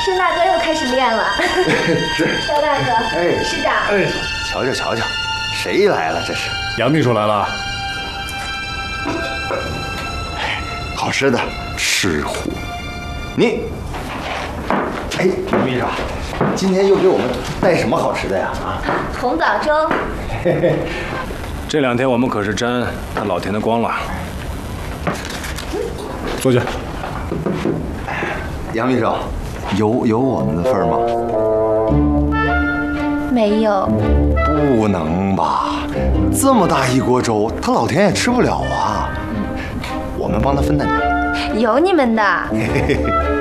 申大哥又开始练了。 是。 肖大哥， 哎， 师长， 哎，瞧瞧瞧瞧，谁来了？这是杨秘书来了。 好吃的，吃货。你，哎，杨秘书，今天又给我们带什么好吃的呀？啊， 红枣粥。 这2天我们可是沾那老田的光了。坐下。 杨秘书，有我们的份吗？ 没有。 不能吧？这么大一锅粥，他老田也吃不了啊。我们帮他分担点。 有你们的。 嘿嘿嘿。